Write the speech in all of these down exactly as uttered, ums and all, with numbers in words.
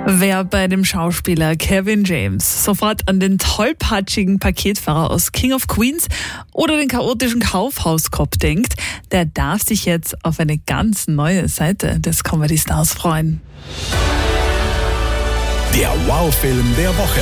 Wer bei dem Schauspieler Kevin James sofort an den tollpatschigen Paketfahrer aus King of Queens oder den chaotischen Kaufhauskopf denkt, der darf sich jetzt auf eine ganz neue Seite des Comedy Stars freuen. Der Wow-Film der Woche.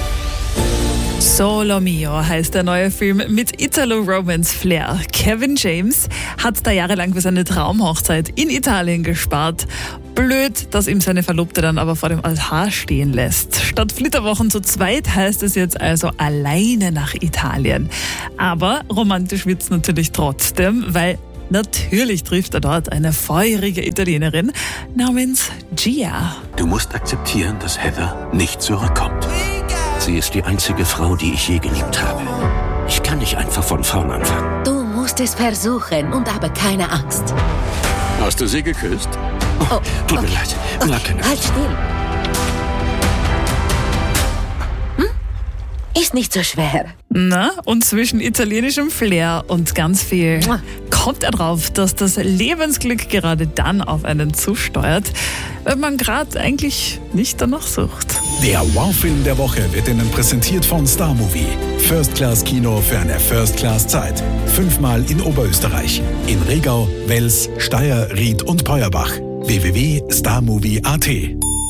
Solo Mio heißt der neue Film mit Italo-Romance-Flair. Kevin James hat da jahrelang für seine Traumhochzeit in Italien gespart. Blöd, dass ihm seine Verlobte dann aber vor dem Altar stehen lässt. Statt Flitterwochen zu zweit heißt es jetzt also alleine nach Italien. Aber romantisch wird's natürlich trotzdem, weil natürlich trifft er dort eine feurige Italienerin namens Gia. Du musst akzeptieren, dass Heather nicht zurückkommt. Sie ist die einzige Frau, die ich je geliebt habe. Ich kann nicht einfach von vorn anfangen. Du musst es versuchen und aber keine Angst. Hast du sie geküsst? Oh, Oh, tut okay. mir leid. Okay, War keine halt still. Hm? Ist nicht so schwer. Na, und zwischen italienischem Flair und ganz viel kommt er drauf, dass das Lebensglück gerade dann auf einen zusteuert, wenn man gerade eigentlich nicht danach sucht. Der Wow-Film der Woche wird Ihnen präsentiert von Star Movie. First-Class-Kino für eine First-Class-Zeit. Fünfmal in Oberösterreich. In Regau, Wels, Steyr, Ried und Peuerbach. w w w punkt starmovie punkt a t